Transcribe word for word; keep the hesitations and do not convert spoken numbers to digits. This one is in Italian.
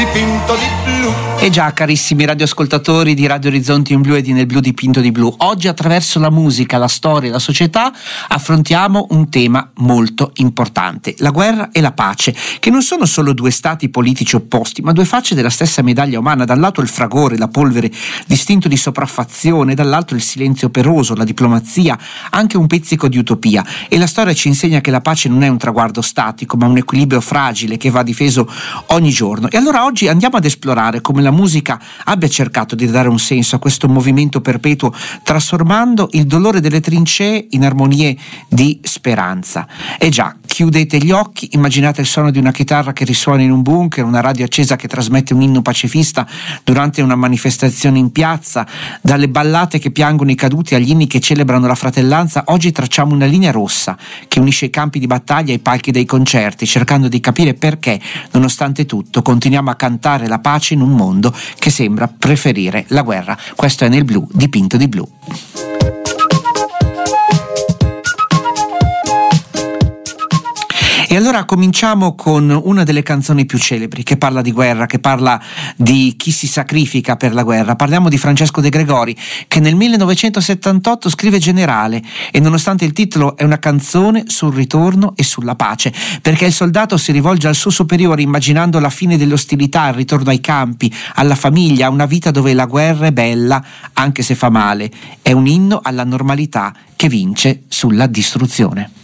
dipinto di blu. E già, carissimi radioascoltatori di Radio Orizzonti in Blu e di Nel Blu dipinto di blu, oggi attraverso la musica, la storia e la società affrontiamo un tema molto importante: la guerra e la pace, che non sono solo due stati politici opposti, ma due facce della stessa medaglia umana. Da un lato il fragore, la polvere, l'istinto di sopraffazione, dall'altro il silenzio operoso, la diplomazia, anche un pizzico di utopia. E la storia ci insegna che la pace non è un traguardo statico, ma un equilibrio fragile che va difeso ogni giorno. E allora oggi andiamo ad esplorare come la musica abbia cercato di dare un senso a questo movimento perpetuo, trasformando il dolore delle trincee in armonie di speranza. E già, chiudete gli occhi, immaginate il suono di una chitarra che risuona in un bunker, una radio accesa che trasmette un inno pacifista durante una manifestazione in piazza. Dalle ballate che piangono i caduti agli inni che celebrano la fratellanza, oggi tracciamo una linea rossa che unisce i campi di battaglia ai palchi dei concerti, cercando di capire perché, nonostante tutto, continuiamo a cantare la pace in un mondo che sembra preferire la guerra. Questo è Nel Blu dipinto di blu. E allora cominciamo con una delle canzoni più celebri, che parla di guerra, che parla di chi si sacrifica per la guerra. Parliamo di Francesco De Gregori, che nel millenovecentosettantotto scrive Generale, e nonostante il titolo è una canzone sul ritorno e sulla pace, perché il soldato si rivolge al suo superiore immaginando la fine delle ostilità, il ritorno ai campi, alla famiglia, a una vita dove la guerra è bella anche se fa male. È un inno alla normalità che vince sulla distruzione.